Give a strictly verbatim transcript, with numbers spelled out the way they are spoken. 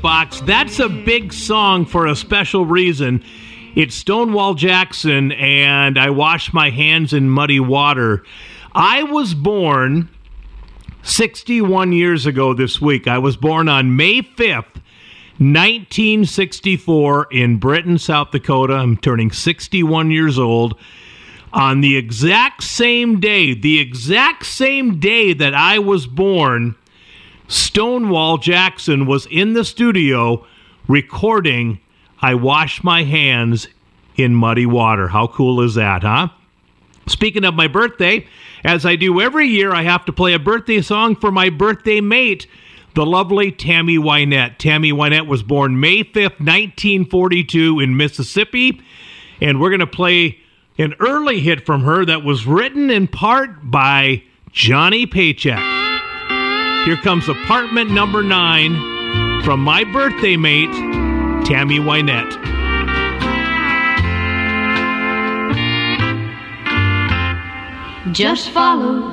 Jukebox. That's a big song for a special reason. It's Stonewall Jackson and I Wash My Hands in Muddy Water. I was born sixty-one years ago this week. I was born on May fifth, nineteen sixty-four in Britain, South Dakota. I'm turning sixty-one years old. On the exact same day, the exact same day that I was born, Stonewall Jackson was in the studio recording I Wash My Hands in Muddy Water. How cool is that, huh? Speaking of my birthday, as I do every year, I have to play a birthday song for my birthday mate, the lovely Tammy Wynette. Tammy Wynette was born May fifth, nineteen forty-two in Mississippi, and we're going to play an early hit from her that was written in part by Johnny Paycheck. Here comes apartment number nine from my birthday mate, Tammy Wynette. Just follow